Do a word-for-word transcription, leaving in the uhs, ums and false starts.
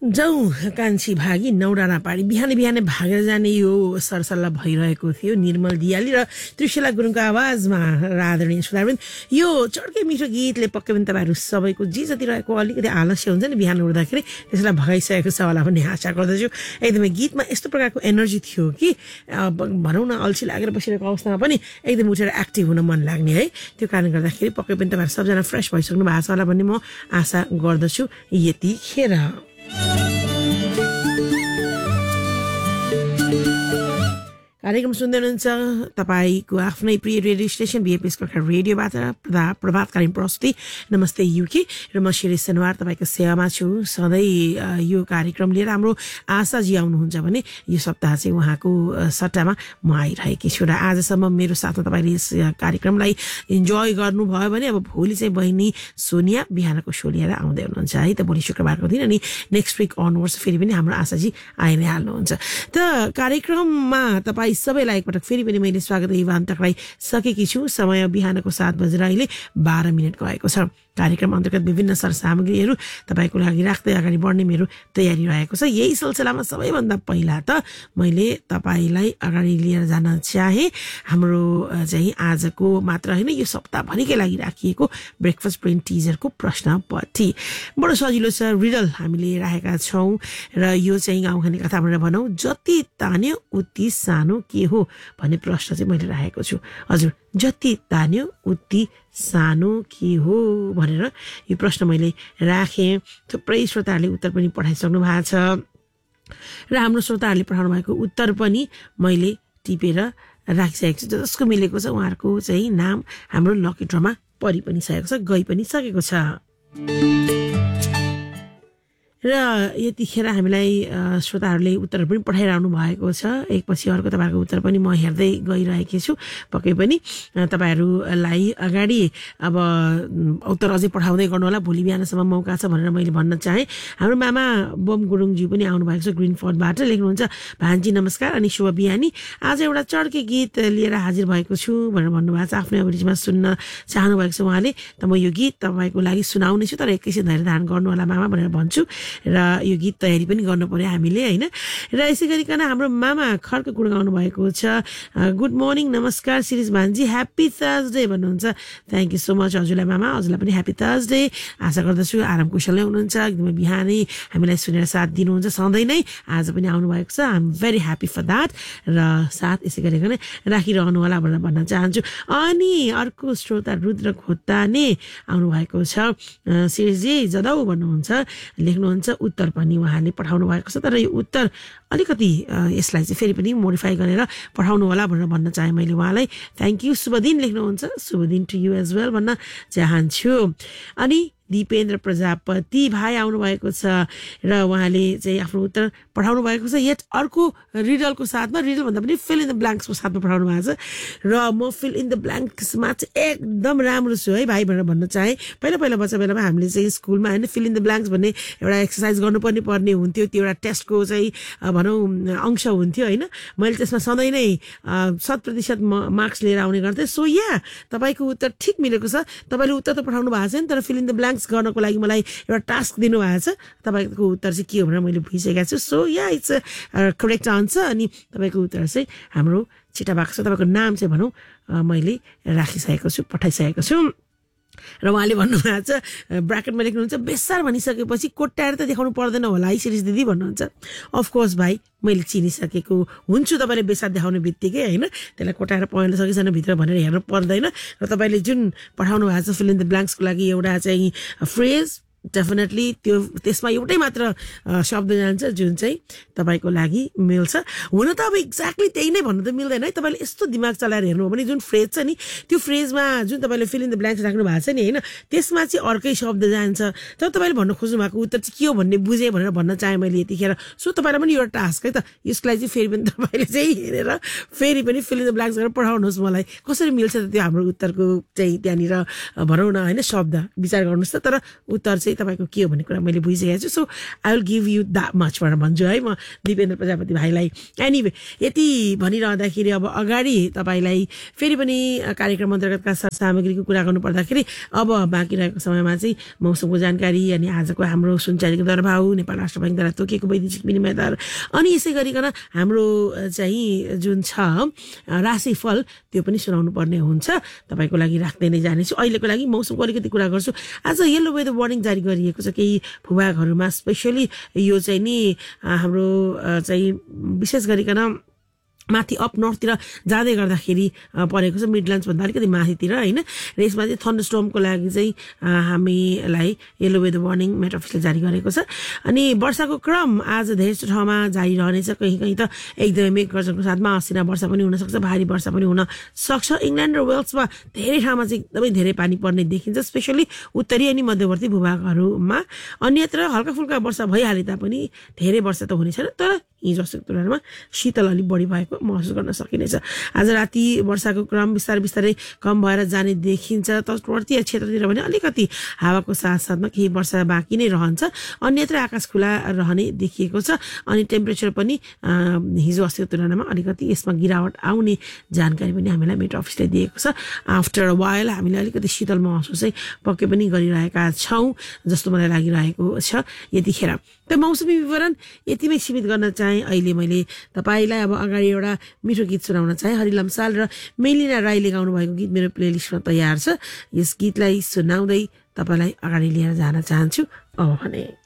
जाउँ कान्छी भागी नौडाना पाडी बिहानै बिहानै भागेर जाने यो सरसल्लाह भइरहेको थियो निर्मल दियाली र त्रिशला गुरुङको आवाजमा आदरणीय सुधारबिन यो चड्के मिठो गीतले पक्कै पनि तपाईँहरू सबैको जे जति रहेको अलिकति आलस्य हुन्छ नि बिहान उठ्दाखेरि त्यसलाई भगाइसकेको छ होला भन्ने आशा गर्दछु। एकदमै गीतमा यस्तो प्रकारको एनर्जी थियो कि भनौँ न अल्छी लागेर बसिरहेको अवस्थामा पनि एकदम उठेर एक्टिभ हुन मन लाग्ने है। त्यो कारण गर्दाखेरि पक्कै पनि तपाईँहरू सबजना फ्रेस भइसक्नु भएको छ होला भन्ने म आशा गर्दछु यतिखेर। कार्यक्रम सुन्दै हुनुहुन्छ तपाईँको आफ्नै प्रिय रेडियो स्टेसन बीएपीएस गोर्खा रेडियोबाट प्रभातकालीन प्रस्तुति नमस्ते युके र म शिरी सनवार तपाईँको सेवामा छु। सधैँ यो कार्यक्रम लिएर हाम्रो आशाजी आउनुहुन्छ भने यो सप्ताह चाहिँ उहाँको सट्टामा म आइरहेकी छु र आजसम्म मेरो साथमा तपाईँले यस कार्यक्रमलाई इन्जोय गर्नुभयो भने अब भोलि चाहिँ बहिनी सोनिया बिहानको सो लिएर आउँदै हुनुहुन्छ है त भोलि शुक्रबारको दिन। अनि नेक्स्ट विक अनवर्ड्स फेरि पनि हाम्रो आशाजी आइ नै हाल्नुहुन्छ। त कार्यक्रममा तपाईँ सबैलाई एकपटक फेरि पनि मैले स्वागत इभान तकलाई सकेकी छु। समय बिहानको सात बजेर अहिले बाह्र मिनट गएको छ। कार्यक्रम अन्तर्गत विभिन्न सरसामग्रीहरू तपाईँको लागि राख्दै अगाडि बढ्ने मेरो तयारी रहेको छ। यही सिलसिलामा सबैभन्दा पहिला त मैले तपाईँलाई अगाडि लिएर जान चाहे हाम्रो चाहिँ आजको मात्र होइन यो सप्ताहभरिकै लागि राखिएको ब्रेकफास्ट ब्रेन टिजरको प्रश्नपट्टि। बडो सजिलो छ, रिडल हामीले राखेका छौँ र यो चाहिँ गाउँखाने कथा भनेर भनौँ जति तान्यो उति सानो के हो भन्ने प्रश्न चाहिँ मैले राखेको छु। हजुर जति तान्यो उति सानो के हो भनेर यो प्रश्न मैले राखेँ। थुप्रै श्रोताहरूले उत्तर पनि पठाइसक्नु भएको छ र हाम्रो श्रोताहरूले पठाउनु भएको उत्तर पनि मैले टिपेर राखिसकेको छु। जसको मिलेको छ उहाँहरूको चाहिँ नाम हाम्रो लकी ड्रमा परि पनि सकेको छ, गइ पनि सकेको छ। र यतिखेर हामीलाई श्रोताहरूले उत्तर पनि पठाइरहनु भएको छ। एकपछि अर्को तपाईँहरूको उत्तर पनि म हेर्दै गइरहेकी छु। पक्कै पनि तपाईँहरूलाई अगाडि अब उत्तर अझै पठाउँदै गर्नु होला, भोलि बिहानसम्म मौका छ भनेर मैले भन्न चाहेँ। हाम्रो मामा बम गुरुङजी पनि आउनुभएको छ ग्रिनफोर्डबाट, लेख्नुहुन्छ भान्जी नमस्कार अनि शुभ बिहानी, आज एउटा चड्के गीत लिएर हाजिर भएको छु भनेर भन्नुभएको छ। आफ्नै अभिरुचिमा सुन्न चाहनु भएको छ उहाँले, त म यो गीत तपाईँको लागि सुनाउने छु, तर एकैछिन धैर्य धारण गर्नु होला मामा भनेर भन्छु। र यो गीत तयारी पनि गर्नु पर्यो हामीले होइन। र यसै गरिकन हाम्रो मामा खड्क गुडगाउनु भएको छ। गुड मर्निङ नमस्कार शिरीष भान्जी, ह्याप्पी थर्सडे भन्नुहुन्छ। थ्याङ्क यू सो मच हजुरलाई मामा, हजुरलाई पनि ह्याप्पी थर्सडे। आशा गर्दछु आराम कुशल नै हुनुहुन्छ, एकदमै बिहानै हामीलाई सुनेर साथ दिनुहुन्छ सधैँ नै। आज पनि आउनुभएको छ, आइ am very happy for that. र साथ यसै गरिकन राखिरहनु होला भनेर भन्न चाहन्छु। अनि अर्को श्रोता रुद्र खोताने आउनुभएको छ। शिरीषजी जदाउ भन्नुहुन्छ, लेख्नुहुन्छ उत्तर पनि उहाँले पठाउनु भएको छ, तर यो उत्तर अलिकति यसलाई चाहिँ फेरि पनि मोडिफाई गरेर पठाउनु होला भनेर भन्न चाहेँ मैले उहाँलाई। थ्याङ्क यू, शुभ दिन लेख्नुहुन्छ, शुभ दिन टु यु एज वेल भन्न चाहन्छु। अनि दिपेन्द्र प्रजापति भाइ आउनु भएको छ र उहाँले चाहिँ आफ्नो उत्तर पठाउनु भएको छ यट अर्को रिडलको साथमा, रिडल भन्दा पनि फिल इन द ब्ल्याङ्क्सको साथमा पठाउनु भएको छ। र म फिल इन द ब्ल्याङ्क्समा चाहिँ एकदम राम्रो छु है भाइ भनेर भन्न चाहेँ। पहिला पहिला बच्चा बेलामा हामीले चाहिँ स्कुलमा होइन फिल इन द ब्ल्याङ्क्स भन्ने एउटा एक्सर्साइज गर्नुपर्ने पर्ने हुन्थ्यो, त्यो एउटा टेस्टको चाहिँ भनौँ अंश हुन्थ्यो होइन। मैले त्यसमा सधैँ नै शत प्रतिशत मार्क्स लिएर आउने गर्थेँ। सो या तपाईँको उत्तर ठिक मिलेको छ। तपाईँले उत्तर त पठाउनु भएको छैन, तर फिल इन द ब्ल्याङ्क्स गर्नको लागि मलाई एउटा टास्क दिनुभएको छ। तपाईँको उत्तर चाहिँ के हो भनेर मैले भुलिसकेको छु। So yeah it's a correct answer. अनि तपाईँको उत्तर चाहिँ हाम्रो छिटा भएको छ। तपाईँको नाम चाहिँ भनौँ मैले राखिसकेको छु, पठाइसकेको छु। र उहाँले भन्नुभएको छ ब्राकेटमा लेख्नुहुन्छ बेसार भनिसकेपछि कोट्याएर त देखाउनु पर्दैन होला है शिरीष दिदी भन्नुहुन्छ। अफकोर्स भाइ मैले चिनिसकेको हुन्छु तपाईँले बेसार देखाउने बित्तिकै होइन, त्यसलाई कोटाएर पहेँलो सकेसम्म भित्र भनेर हेर्नु पर्दैन। र तपाईँले जुन पठाउनु भएको छ फिल इन द ब्ल्याङ्क्सको लागि एउटा चाहिँ फ्रेज, डेफिनेटली त्यो त्यसमा एउटै मात्र शब्द जान्छ जुन चाहिँ तपाईँको लागि मिल्छ। हुन त अब एक्ज्याक्टली त्यही नै भन्नु त मिल्दैन है। तपाईँले यस्तो दिमाग चलाएर हेर्नु हो भने जुन फ्रेज छ नि त्यो फ्रेजमा जुन तपाईँले फिल इन द ब्ल्याङ्क्स राख्नु भएको छ नि होइन, त्यसमा चाहिँ अर्कै शब्द जान्छ। तर तपाईँले भन्नु खोज्नु भएको उत्तर चाहिँ के हो भन्ने बुझेँ भनेर भन्न चाहेँ मैले यतिखेर। सो तपाईँलाई पनि एउटा टास्क है त, यसलाई चाहिँ फेरि पनि तपाईँले चाहिँ हेरेर फेरि पनि फिल इन द ब्ल्याङ्क्स गरेर पठाउनुहोस् मलाई, कसरी मिल्छ त त्यो हाम्रो उत्तरको चाहिँ त्यहाँनिर भनौँ न होइन शब्द विचार गर्नुहोस् त। तर उत्तर चाहिँ चाहिँ तपाईँको के हो भन्ने कुरा मैले बुझिसकेको छु. So I will give you that much भनेर भन्छु है म दिपेन्द्र प्रजापति भाइलाई. एनिवे यति भनिरहँदाखेरि अब अगाडि तपाईँलाई फेरि पनि कार्यक्रम अन्तर्गतका सामग्रीको कुरा गर्नु पर्दाखेरि अब बाँकी रहेको समयमा चाहिँ मौसमको जानकारी अनि आजको हाम्रो सुनचारीको दरभाउ, नेपाल राष्ट्र बैंकद्वारा तोकिएको वैदेशिक विनिमय दर, अनि यसै गरिकन हाम्रो चाहिँ जुन छ राशिफल त्यो पनि सुनाउनु पर्ने हुन्छ. तपाईँको लागि राख्दै नै जानेछु. अहिलेको लागि मौसमको अलिकति कुरा गर्छु. आज येलो वेदर वार्निङ जारी गरिएको छ केही भूभागहरूमा, स्पेसली यो चाहिँ नि हाम्रो चाहिँ विशेष गरिकन माथि अप नर्थतिर जाँदै गर्दाखेरि परेको छ, मिडल्यान्ड्सभन्दा अलिकति माथितिर होइन. र यसमा चाहिँ थन्डर स्टर्मको लागि चाहिँ हामीलाई येलो वेदर वार्निङ मेट अफिसले जारी गरेको छ. अनि वर्षाको क्रम आज धेरै ठाउँमा जारी रहनेछ. कहीँ कहीँ त एकदमै मेघ गर्जनको साथमा असिना वर्षा पनि हुनसक्छ, भारी वर्षा पनि हुन सक्छ. इङ्ल्यान्ड र वेल्समा धेरै ठाउँमा चाहिँ एकदमै धेरै पानी पर्ने देखिन्छ, स्पेसली उत्तरी अनि मध्यवर्ती भूभागहरूमा. अन्यत्र हल्का फुल्का वर्षा भइहाले तापनि धेरै वर्षा त हुने छैन, तर हिजो अस्तिको तुलनामा शीतल अलिक बढी भएको महसुस गर्न सकिनेछ. आज राति वर्षाको क्रम बिस्तारै बिस्तारै कम भएर जाने देखिन्छ. तटवर्ती क्षेत्रतिर भने अलिकति हावाको साथ साथमा केही वर्षा बाँकी नै रहन्छ. अन्यत्र आकाश खुला रहने देखिएको छ. अनि टेम्परेचर पनि हिजो अस्तिको तुलनामा अलिकति यसमा गिरावट आउने जानकारी पनि हामीलाई मेट अफिसले दिएको छ. आफ्टर अ वाइल हामीले अलिकति शीतल महसुस चाहिँ पक्कै पनि गरिरहेका छौँ जस्तो मलाई लागिरहेको छ यतिखेर. त्यो मौसमी विवरण यतिमै सीमित गर्न चाहे. अहिले मैले तपाईँलाई अब अगाडि एउटा मिठो गीत सुनाउन चाहे. हरि लम्साल र मेलिना राईले गाउनु भएको गीत मेरो प्लेलिस्टमा तयार छ. यस गीतलाई सुनाउँदै तपाईँलाई अगाडि लिएर जान चाहन्छु अब भने.